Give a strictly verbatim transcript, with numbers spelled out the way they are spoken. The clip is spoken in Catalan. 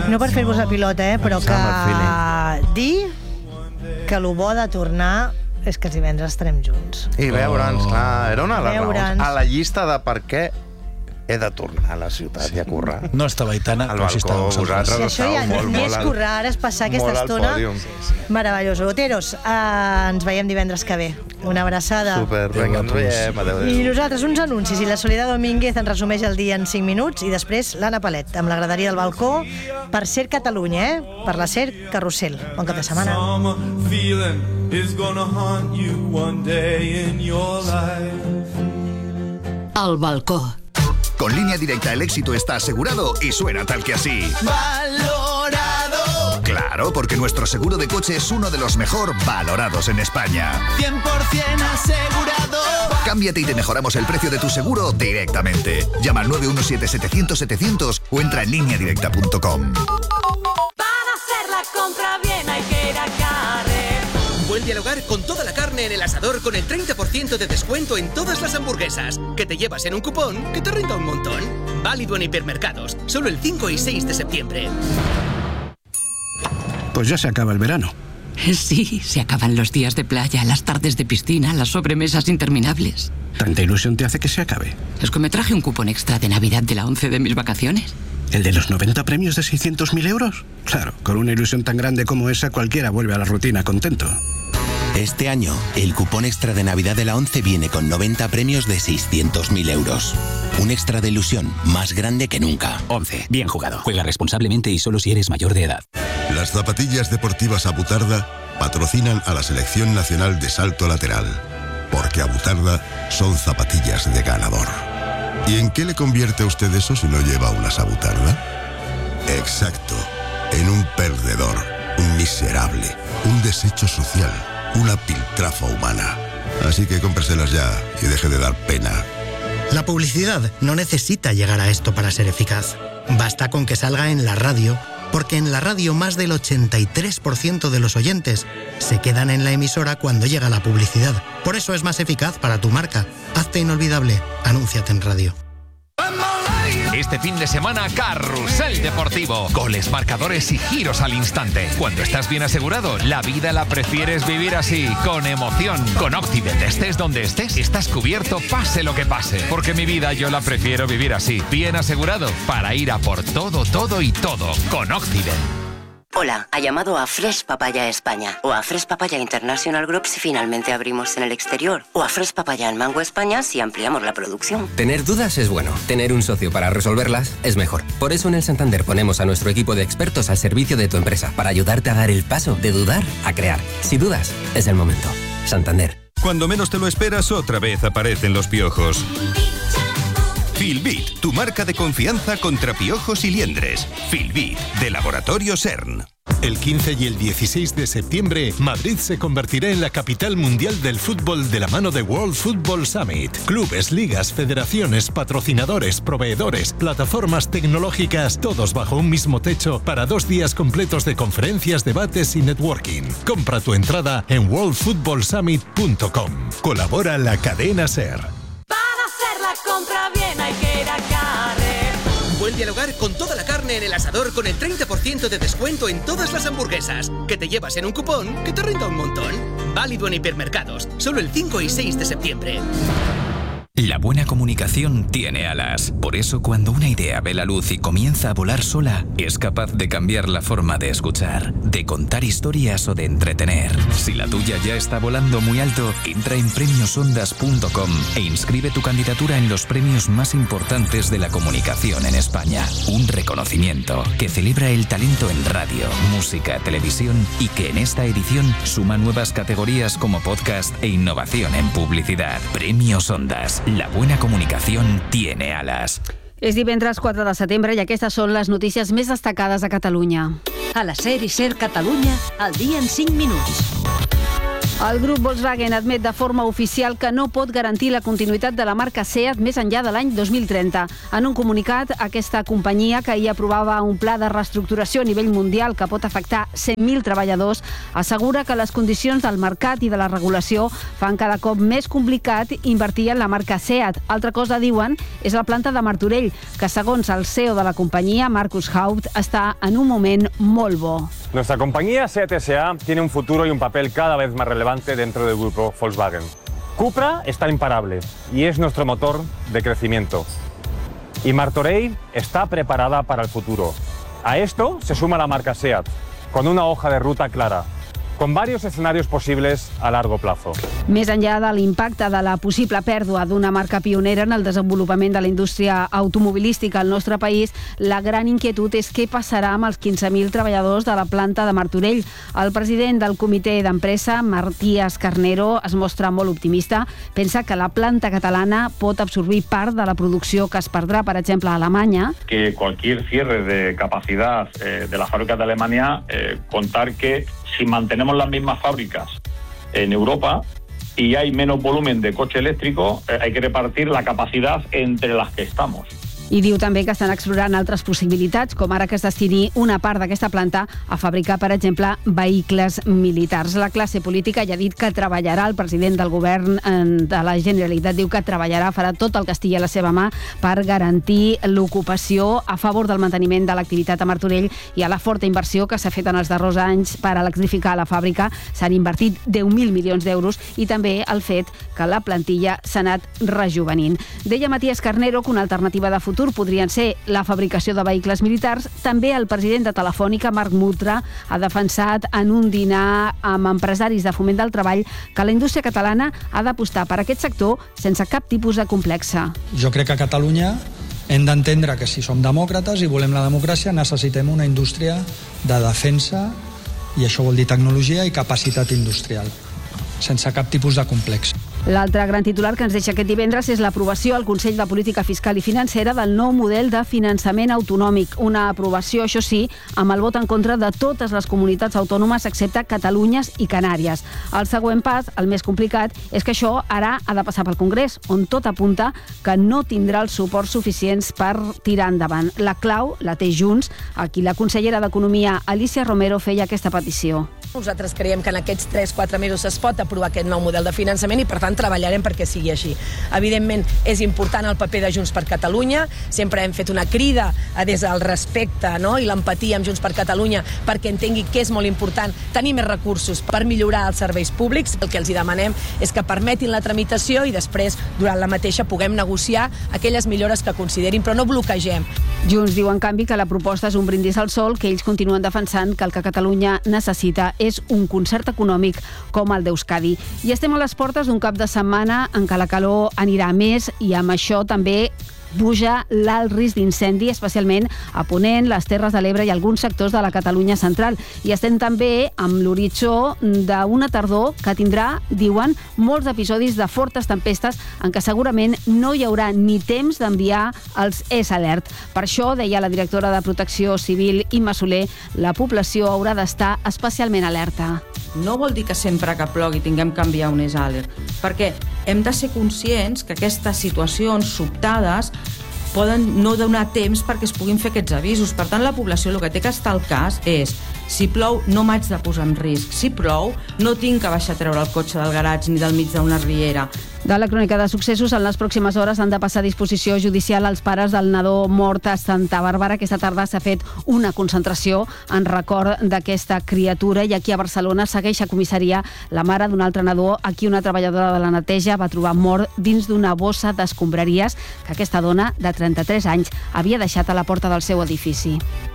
No per fer-vos la pilota, eh, però que dir que el bo de tornar és que els divendres estarem junts. I veure'ns, clar, era una de les Veure'ns. raons. A la llista de per què he de tornar a la ciutat i a currar. No estava Aitana, al però sí estava balcó, vosaltres I això ja estàveu molt, ni molt és al- currar, ara és passar aquesta molt al estona pòdium. meravellosa. Oteros, eh, ens veiem divendres que ve. Una abraçada. Super, vinga, ens veiem. Adéu, adéu. I nosaltres uns anuncis i la Soledad Domínguez ens resumeix el dia en cinc minuts i després l'Anna Palet amb la graderia del balcó per Ser Catalunya, eh? Per la Ser Carrusel. Bon cap de setmana. Summer feeling is gonna haunt you one day in your life. Al balcó. Con Línea Directa el éxito está asegurado y suena tal que así. Valorado, Claro, porque nuestro seguro de coche es uno de los mejor valorados en España. cien por ciento asegurado. Cámbiate y te mejoramos el precio de tu seguro directamente. Llama al nueve uno siete setecientos setecientos o entra en línea directa punto com. Para hacer la compra bien hay que ir a Carrer. Vuelve al hogar con toda la carne en el asador con el treinta por ciento de descuento en todas las hamburguesas, que te llevas en un cupón que te renta un montón. Válido en hipermercados, solo el cinco y seis de septiembre. Pues ya se acaba el verano. Sí, se acaban los días de playa, las tardes de piscina, las sobremesas interminables. ¿Tanta ilusión te hace que se acabe? Es que me traje un cupón extra de Navidad de la once de mis vacaciones. ¿El de los noventa premios de seiscientos mil euros? Claro, con una ilusión tan grande como esa, cualquiera vuelve a la rutina contento. Este año, el cupón extra de Navidad de la once viene con noventa premios de seiscientos mil euros. Un extra de ilusión más grande que nunca. once. Bien jugado. Juega responsablemente y solo si eres mayor de edad. Las zapatillas deportivas Abutarda patrocinan a la Selección Nacional de Salto Lateral, porque Abutarda son zapatillas de ganador. ¿Y en qué le convierte a usted eso si no lleva unas Abutarda? Exacto, en un perdedor, un miserable, un desecho social, una piltrafa humana. Así que cómpreselas ya y deje de dar pena. La publicidad no necesita llegar a esto para ser eficaz. Basta con que salga en la radio, porque en la radio más del ochenta y tres por ciento de los oyentes se quedan en la emisora cuando llega la publicidad. Por eso es más eficaz para tu marca. Hazte inolvidable. Anúnciate en radio. Este fin de semana, Carrusel Deportivo. Goles, marcadores y giros al instante. Cuando estás bien asegurado, la vida la prefieres vivir así, con emoción. Con Octibet, estés donde estés, estás cubierto pase lo que pase. Porque mi vida yo la prefiero vivir así, bien asegurado, para ir a por todo, todo y todo. Con Octibet. Hola, ha llamado a Fresh Papaya España o a Fresh Papaya International Group si finalmente abrimos en el exterior o a Fresh Papaya en Mango España si ampliamos la producción. Tener dudas es bueno, tener un socio para resolverlas es mejor. Por eso en el Santander ponemos a nuestro equipo de expertos al servicio de tu empresa para ayudarte a dar el paso de dudar a crear. Si dudas, es el momento. Santander. Cuando menos te lo esperas, otra vez aparecen los piojos. Filbit, tu marca de confianza contra piojos y liendres. Filbit, de Laboratorio CERN. El quince y el dieciséis de septiembre, Madrid se convertirá en la capital mundial del fútbol de la mano de World Football Summit. Clubes, ligas, federaciones, patrocinadores, proveedores, plataformas tecnológicas, todos bajo un mismo techo para dos días completos de conferencias, debates y networking. Compra tu entrada en world football summit punto com. Colabora la cadena SER. La compra bien hay que ir a Carrer. Vuelve al hogar con toda la carne en el asador con el treinta por ciento de descuento en todas las hamburguesas, que te llevas en un cupón que te renta un montón. Válido en hipermercados, solo el cinco y seis de septiembre. La buena comunicación tiene alas. Por eso, cuando una idea ve la luz y comienza a volar sola, es capaz de cambiar la forma de escuchar, de contar historias o de entretener. Si la tuya ya está volando muy alto, entra en premios ondas punto com e inscribe tu candidatura en los premios más importantes de la comunicación en España. Un reconocimiento que celebra el talento en radio, música, televisión y que en esta edición suma nuevas categorías como podcast e innovación en publicidad. Premios Ondas. La buena comunicación tiene alas. És divendres quatre de setembre i aquestes són les notícies més destacades a Catalunya. A la SER i SER Catalunya, al dia en cinc minuts. El grup Volkswagen admet de forma oficial que no pot garantir la continuïtat de la marca SEAT més enllà de l'any dos mil trenta. En un comunicat, aquesta companyia, que ahir aprovava un pla de reestructuració a nivell mundial que pot afectar cent mil treballadors, assegura que les condicions del mercat i de la regulació fan cada cop més complicat invertir en la marca SEAT. Altra cosa, diuen, és la planta de Martorell, que segons el C E O de la companyia, Markus Haupt, està en un moment molt bo. Nuestra compañía SEAT S A tiene un futuro y un papel cada vez más relevante dentro del grupo Volkswagen. Cupra está imparable y es nuestro motor de crecimiento. Y Martorell está preparada para el futuro. A esto se suma la marca SEAT, con una hoja de ruta clara, con varios escenarios posibles a largo plazo. Més enllà de l'impacte de la possible pèrdua d'una marca pionera en el desenvolupament de la indústria automobilística al nostre país, la gran inquietud és què passarà amb els quinze mil treballadors de la planta de Martorell. El president del comitè d'empresa, Matías Carnero, es mostra molt optimista. Pensa que la planta catalana pot absorbir part de la producció que es perdrà, per exemple, a Alemanya. Que cualquier cierre de capacidad eh, de la fábrica de Alemania, eh, contar que si mantenemos las mismas fábricas en Europa y hay menos volumen de coche eléctrico, eh, hay que repartir la capacidad entre las que estamos. I diu també que estan explorant altres possibilitats, com ara que es destini una part d'aquesta planta a fabricar, per exemple, vehicles militars. La classe política ja ha dit que treballarà, el president del govern de la Generalitat diu que treballarà, farà tot el que estigui a la seva mà per garantir l'ocupació a favor del manteniment de l'activitat a Martorell i a la forta inversió que s'ha fet en els darrers anys per electrificar la fàbrica. S'han invertit deu mil milions d'euros i també el fet que la plantilla s'ha anat rejuvenint. Deia Matías Carnero que una alternativa de futur podrien ser la fabricació de vehicles militars. També el president de Telefònica, Marc Mutra, ha defensat en un dinar amb empresaris de Foment del Treball que la indústria catalana ha d'apostar per aquest sector sense cap tipus de complexe. Jo crec que a Catalunya hem d'entendre que si som demòcrates i volem la democràcia necessitem una indústria de defensa, i això vol dir tecnologia i capacitat industrial, sense cap tipus de complex. L'altre gran titular que ens deixa aquest divendres és l'aprovació al Consell de Política Fiscal i Financera del nou model de finançament autonòmic. Una aprovació, això sí, amb el vot en contra de totes les comunitats autònomes excepte Catalunya i Canàries. El següent pas, el més complicat, és que això ara ha de passar pel Congrés, on tot apunta que no tindrà els suports suficients per tirar endavant. La clau la té Junts, a qui la consellera d'Economia, Alicia Romero, feia aquesta petició. Nosaltres creiem que en aquests tres quatre mesos es pot aprovar aquest nou model de finançament i, per tant, treballarem perquè sigui així. Evidentment, és important el paper de Junts per Catalunya. Sempre hem fet una crida des del respecte, no?, i l'empatia amb Junts per Catalunya perquè entengui que és molt important tenir més recursos per millorar els serveis públics. El que els hi demanem és que permetin la tramitació i després, durant la mateixa, puguem negociar aquelles millores que considerin, però no bloquegem. Junts diu, en canvi, que la proposta és un brindis al sol, que ells continuen defensant que el que Catalunya necessita és un concert econòmic com el d'Euskadi. I estem a les portes d'un cap de setmana en què la calor anirà més i amb això també puja l'alt risc d'incendi, especialment a Ponent, les Terres de l'Ebre i alguns sectors de la Catalunya central. I estem també amb l'horitzó d'una tardor que tindrà, diuen, molts episodis de fortes tempestes en què segurament no hi haurà ni temps d'enviar els S-Alert. Per això, deia la directora de Protecció Civil, Imma Soler, la població haurà d'estar especialment alerta. No vol dir que sempre que plogui tinguem que enviar un S-Alert, perquè hem de ser conscients que aquestes situacions sobtades poden no donar temps perquè es puguin fer aquests avisos. Per tant, la població el que té que estar al cas és: si plou, no m'haig de posar en risc. Si plou, no tinc que baixar a treure el cotxe del garatge ni del mig d'una riera. De la crònica de successos, en les pròximes hores han de passar a disposició judicial els pares del nadó mort a Santa Bàrbara. Aquesta tarda s'ha fet una concentració en record d'aquesta criatura i aquí a Barcelona segueix a comissaria la mare d'un altre nadó a qui una treballadora de la neteja va trobar mort dins d'una bossa d'escombraries que aquesta dona, de trenta-tres anys, havia deixat a la porta del seu edifici.